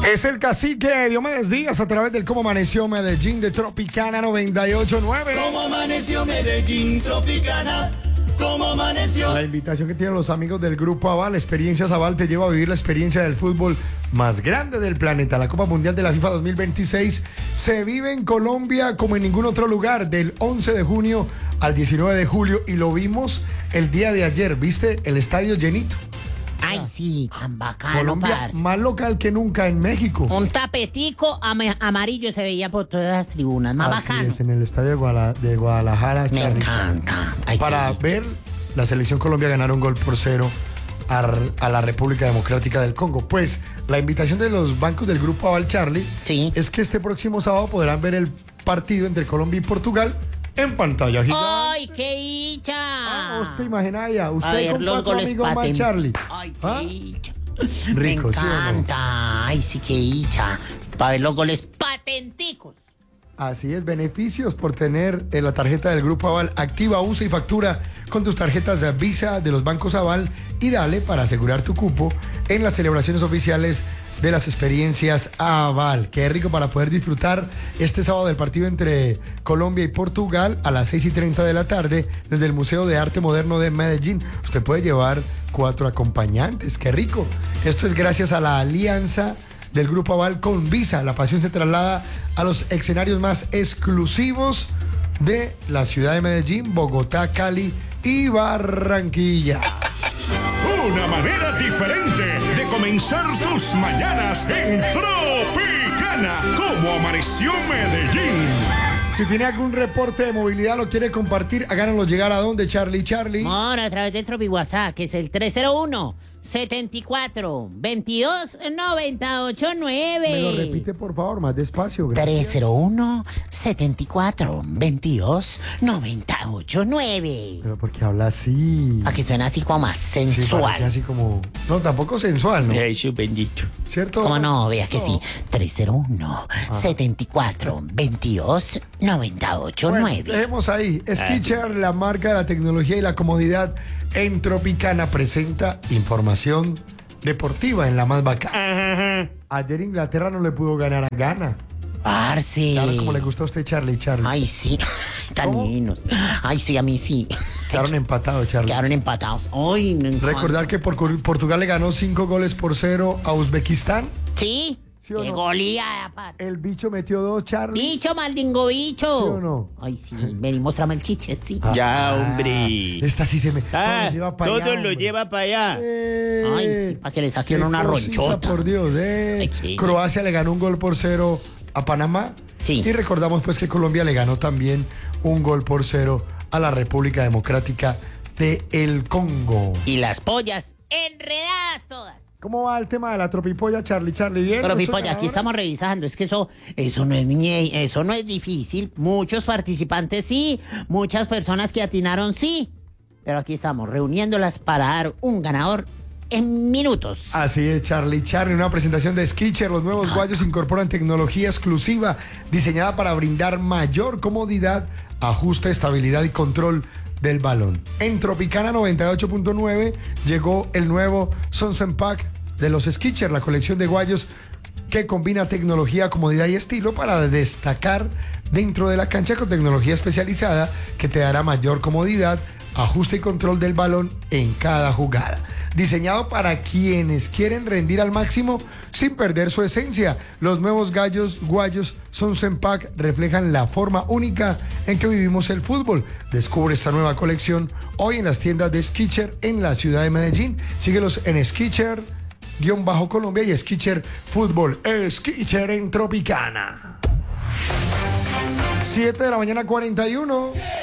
Es el cacique Diomedes Díaz a través del Cómo Amaneció Medellín de Tropicana 98.9. ¿Cómo amaneció Medellín, Tropicana? ¿Cómo amaneció? La invitación que tienen los amigos del Grupo Aval, Experiencias Aval, te lleva a vivir la experiencia del fútbol más grande del planeta. La Copa Mundial de la FIFA 2026 se vive en Colombia como en ningún otro lugar, del 11 de junio al 19 de julio, y lo vimos el día de ayer. ¿Viste el estadio llenito? Ay, sí, tan bacano, Colombia parce. más local que nunca en México. Un tapetico amarillo se veía por todas las tribunas, más Así bacano. es, en el estadio de Guadalajara, Me Charlie. encanta. Ay, Para qué ver la selección Colombia ganar 1-0 a la República Democrática del Congo. Pues la invitación de los bancos del Grupo Aval, Charlie, Sí. es que este próximo sábado podrán ver el partido entre Colombia y Portugal en pantalla gigante. ¡Ay, qué hicha! ¿Usted imagina ya? A Usted ver, con los 4 goles amigos más, paten. Charlie. Ay, qué ¿Ah? hicha. Rico, Me ¿sí o no? encanta. Ay, sí, qué hicha. Para ver los goles patenticos. Así es, beneficios por tener la tarjeta del Grupo Aval. Activa, usa y factura con tus tarjetas de Visa de los bancos Aval y dale para asegurar tu cupo en las celebraciones oficiales de las experiencias Aval. Qué rico para poder disfrutar este sábado del partido entre Colombia y Portugal a las 6:30 de la tarde desde el Museo de Arte Moderno de Medellín. Usted puede llevar 4 acompañantes. Qué rico. Esto es gracias a la alianza del Grupo Aval con Visa. La pasión se traslada a los escenarios más exclusivos de la ciudad de Medellín, Bogotá, Cali y Barranquilla. Una manera diferente de comenzar tus mañanas en Tropicana. ¿Cómo amaneció Medellín? Si tiene algún reporte de movilidad, lo quiere compartir, háganoslo llegar a dónde, Charlie. Ahora, a través del Tropi WhatsApp, que es el 301-74-22-989. Me lo repite, por favor, más despacio. Gracias. 301-74-22-989. Pero porque habla así. A que suena así como más Sí, sensual. parece así como... No, tampoco sensual, ¿no? Jesús bendito. ¿Cierto? ¿Cómo no? Vea que sí. 301-74-22-989. Bueno, dejemos ahí. Skechers, la marca de la tecnología y la comodidad en Tropicana, presenta información deportiva en la más bacana. Ayer Inglaterra no le pudo ganar a Ghana. Parce. Claro, como le gusta a usted, Charlie. Ay, sí. Tan ¿Cómo? lindos. Ay, sí, a mí sí. Quedaron empatados, Charlie. Quedaron empatados. Ay, me encanta. Recordar que Portugal le ganó 5-0 a Uzbekistán. Sí. ¿Sí o Qué no? goleada, parce. El bicho metió 2, Charlie. Bicho, maldingo bicho. ¿Sí o no? Ay, sí. Ven y muéstrame el chiche, sí. Ya, hombre. Esta sí se me... Ah, todo lo lleva para todo allá, lo hombre. lleva para allá. Ay, sí, para que le saque Qué uno una cosita, ronchota. por Dios, Ay, sí. Croacia le ganó 1-0 a Panamá. Sí. Y recordamos pues que Colombia le ganó también 1-0 a la República Democrática de el Congo. Y las pollas enredadas todas. ¿Cómo va el tema de la tropipolla, Charlie? Bien. Pero mi ¿Ocho polla, aquí ganadores? estamos revisando. Es que eso no es difícil. Muchos participantes sí, muchas personas que atinaron sí. Pero aquí estamos reuniéndolas para dar un ganador en minutos. Así es, Charlie, una presentación de Skechers. Los nuevos guayos incorporan tecnología exclusiva diseñada para brindar mayor comodidad, ajuste, estabilidad y control del balón. En Tropicana 98.9 llegó el nuevo Sunset Pack de los Skechers, la colección de guayos que combina tecnología, comodidad y estilo para destacar dentro de la cancha con tecnología especializada que te dará mayor comodidad, ajuste y control del balón en cada jugada. Diseñado para quienes quieren rendir al máximo sin perder su esencia. Los nuevos guayos Sunset Pack reflejan la forma única en que vivimos el fútbol. Descubre esta nueva colección hoy en las tiendas de Skechers en la ciudad de Medellín. Síguelos en Skechers-Colombia y Skechers Fútbol. Skechers en Tropicana. 7 de la mañana, 41.